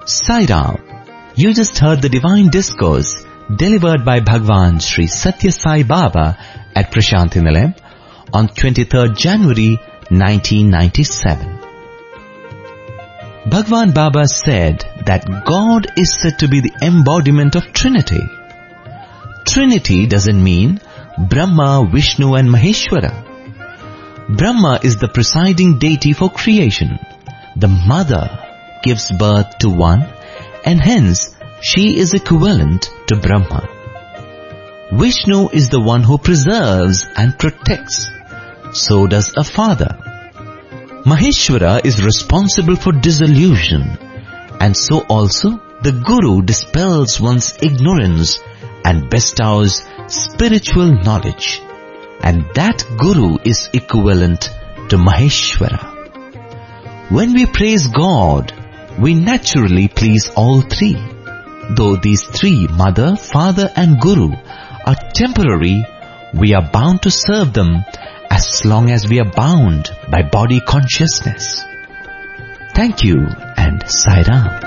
Sai Ram. You just heard the divine discourse delivered by Bhagwan Sri Satya Sai Baba at Prashanthi Nilayam on 23rd January 1997. Bhagwan Baba said that God is said to be the embodiment of Trinity. Trinity doesn't mean Brahma, Vishnu and Maheshwara. Brahma is the presiding deity for creation. The mother gives birth to one, and hence she is equivalent to Brahma. Vishnu is the one who preserves and protects. So does a father. Maheshwara is responsible for disillusion, and so also the Guru dispels one's ignorance and bestows spiritual knowledge, and that Guru is equivalent to Maheshwara. When we praise God, we naturally please all three. Though these three, Mother, Father and Guru, are temporary, we are bound to serve them as long as we are bound by body consciousness. Thank you and Sai Ram.